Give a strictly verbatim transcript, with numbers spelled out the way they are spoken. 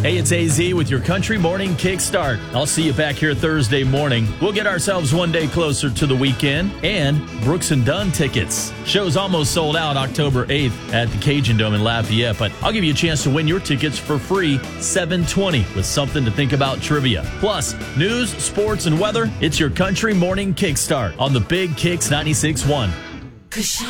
Hey, it's A Z with your Country Morning Kickstart. I'll see you back here Thursday morning. We'll get ourselves one day closer to the weekend and Brooks and Dunn tickets. Show's almost sold out October eighth at the Cajun Dome in Lafayette, but I'll give you a chance to win your tickets for free seven twenty with something to think about trivia. Plus, news, sports, and weather. It's your Country Morning Kickstart on the Big Kicks ninety-six point one.